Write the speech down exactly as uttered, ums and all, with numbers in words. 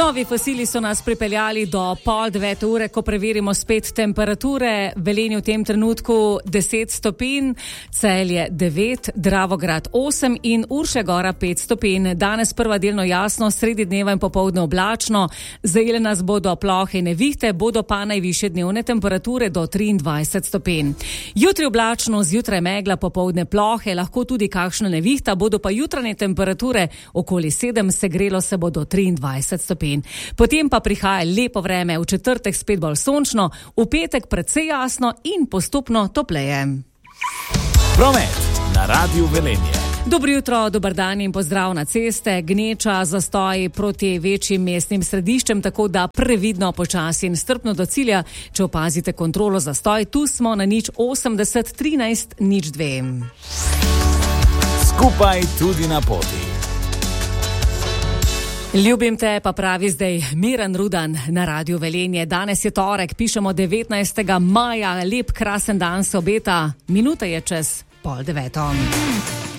Novi fosili so nas pripeljali do pol devete ure, ko preverimo spet temperature. Velenje v tem trenutku deset stopinj, Celje devet, Dravograd osem in Urše Gora pet stopinj. Danes prva delno jasno, sredi dneva in popoldne oblačno. Zajele nas bodo plohe in nevihte, bodo pa najvišje dnevne temperature do triindvajset stopinj. Jutri oblačno, zjutraj megla, popoldne plohe, lahko tudi kakšna nevihta, bodo pa jutranje temperature okoli sedem, segrelo se bo do triindvajset stopinj. Potem pa prihaja lepo vreme, v četrtek spet bolj sončno, v petek precej jasno in postopno topleje. Promet na Radiu Velenje. Dobro jutro, dober dan in pozdrav na ceste. Gneča zastoj proti večjim mestnim središčem, tako da previdno, počasi in strpno do cilja. Če opazite kontrolo zastoj, tu smo na nič osemdeset trinajst nič dve. Skupaj tudi na poti. Ljubim te, pa pravi zdaj Miran Rudan na Radiu Velenje. Danes je torek, pišemo devetnajstega maja, lep krasen dan se obeta. Minuta je čez pol deveto.